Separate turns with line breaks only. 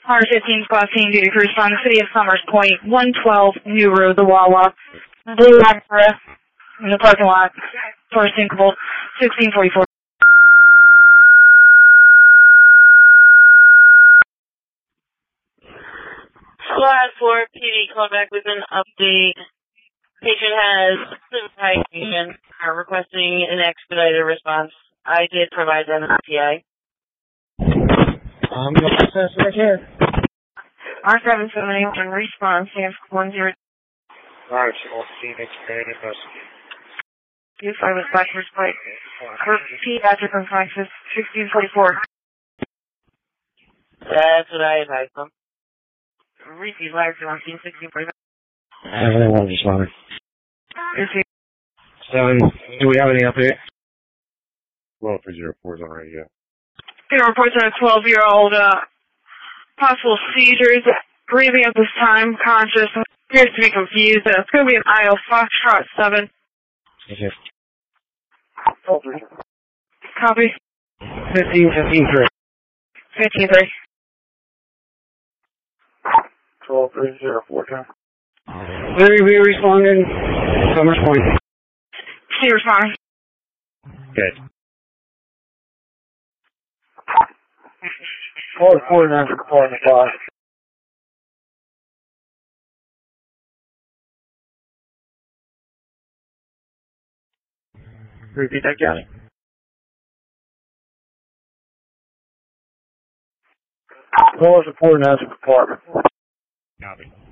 R15 Class C duty crew respond to City of Summers Point, 112 New Road, the Wawa. Blue Acura in the parking lot for Sinkable, 1644.
Class 4 PD called back with an update. Patient has sleep hydration, requesting an expedited response. I did provide them an RPI.
I'm going to process right here.
R771 response, CF 10.
Alright, so we'll see next period of us.
U5 was backwards plate. Kurt P. Patrick on 1644.
That's what I advised them. Receive live to 1645.
Everyone responded. So, do we have any update?
12304 is on radio.
Reports on a 12-year-old, possible seizures, breathing at this time, conscious, appears to be confused. It's going to be an IO Foxtrot 7.
Okay.
Copy.
15-3.
15-3.
12304 time.
We responded. Summers Point.
See response.
Okay.
449 for calling the car. Repeat that, County. 449 for department.
Copy.